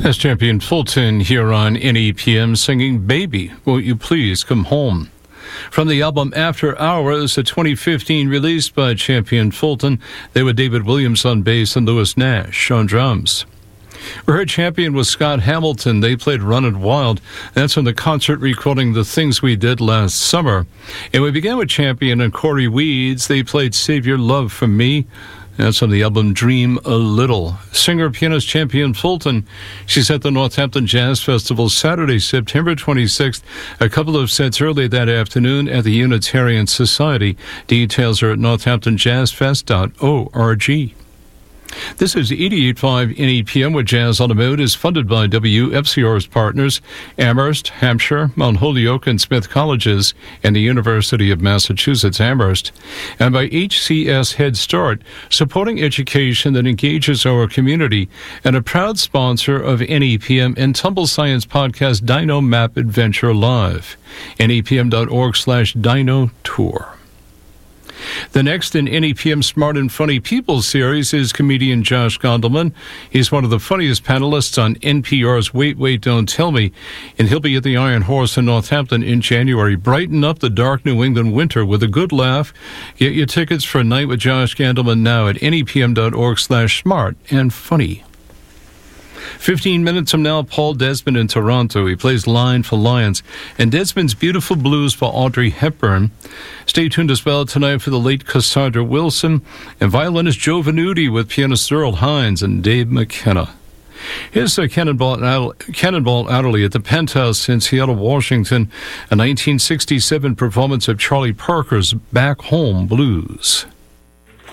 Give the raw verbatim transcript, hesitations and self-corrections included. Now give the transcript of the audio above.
That's Champion Fulton here on N E P M singing Baby, Won't You Please Come Home. From the album After Hours, a twenty fifteen release by Champion Fulton, they were David Williams on bass and Lewis Nash on drums. We heard Champion with Scott Hamilton. They played Runnin' Wild. That's from the concert recording The Things We Did Last Summer. And we began with Champion and Corey Weeds. They played Save Your Love for Me. That's on the album Dream a Little. Singer-pianist Champion Fulton. She's at the Northampton Jazz Festival Saturday, September twenty-sixth. A couple of sets early that afternoon at the Unitarian Society. Details are at northampton jazz fest dot org. This is eighty-eight point five N E P M, where Jazz on the Mode is funded by W F C R's partners, Amherst, Hampshire, Mount Holyoke, and Smith Colleges, and the University of Massachusetts Amherst, and by H C S Head Start, supporting education that engages our community, and a proud sponsor of N E P M and Tumble Science podcast Dino Map Adventure Live. N E P M dot org slash Dino Tour. The next in N E P M Smart and Funny People series is comedian Josh Gondelman. He's one of the funniest panelists on N P R's Wait, Wait, Don't Tell Me, and he'll be at the Iron Horse in Northampton in January. Brighten up the dark New England winter with a good laugh. Get your tickets for a night with Josh Gondelman now at N E P M dot org slash smart and funny. Fifteen minutes from now, Paul Desmond in Toronto. He plays Line for Lions, and Desmond's Beautiful Blues for Audrey Hepburn. Stay tuned as well tonight for the late Cassandra Wilson, and violinist Joe Venuti with pianist Earl Hines and Dave McKenna. Here's uh, Cannonball, Cannonball Adderley at the Penthouse in Seattle, Washington, a nineteen sixty-seven performance of Charlie Parker's Back Home Blues.